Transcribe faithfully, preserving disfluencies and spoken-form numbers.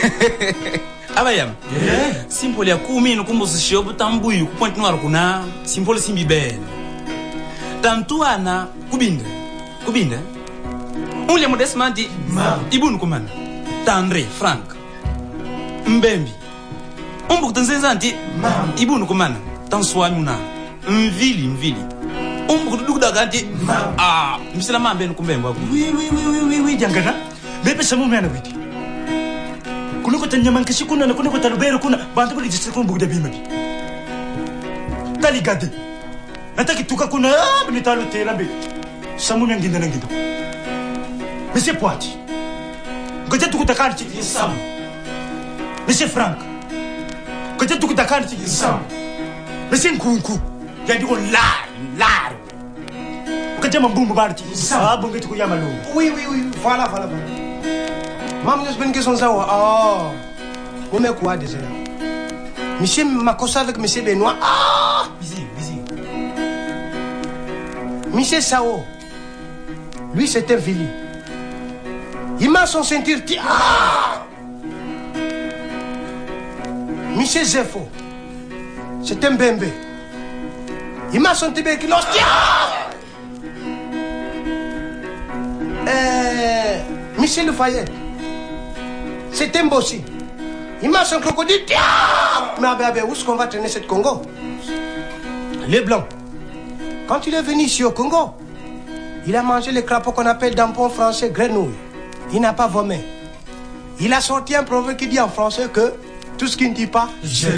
Abayam. Simple ya kumi no kumbo sishobu tambuyu ku point noir kuna simple simbi ben. Tantuana kubinda. Kubinda. Ule modesmanti ibunu kumana. Tandre Frank. Mbembi. Umbu kutanzenzanti ibunu kumana. Tanswani una. Mvili mvili. Umbu kudududa kanti ah misela mambe no kumbembo. Oui oui oui oui oui jangana. Bebe samu mena witi. Kuliko tanyama nkishi kuna na kuliko talubero kuna bantu bali jisira kuna buguda bima bi. Tali gade. Nataki tuka kuna ah bali talo tela be. Samu nyanginda nangida. Monsieur Poiti. Ngoja tukutakani chi Sam. Monsieur Frank. Ngoja tukutakani chi Sam. Monsieur Nkunku. Jadi ko lar lar. Ngoja mambumbu barti. Ah bunge tukuyama lo. Oui oui oui voilà voilà voilà. Maman, je une question ça. Oh, vous me quoi déjà? Monsieur Makossa avec Monsieur Benoît. Ah, Busy, busy. Monsieur Sao. Lui, c'est un Vili. Il m'a son ceinture. Ah! Monsieur Zefo. C'est un Bembe. Il m'a son tuberculose. Ah! Euh, Monsieur Le Fayette. C'est un bossi. Il m'a son crocodile. Mais où est-ce qu'on va traîner cette Congo? Les Blancs. Quand il est venu ici au Congo, il a mangé les crapauds qu'on appelle dampon français grenouille. Il n'a pas vomé. Il a sorti un proverbe qui dit en français que tout ce qui ne dit pas, je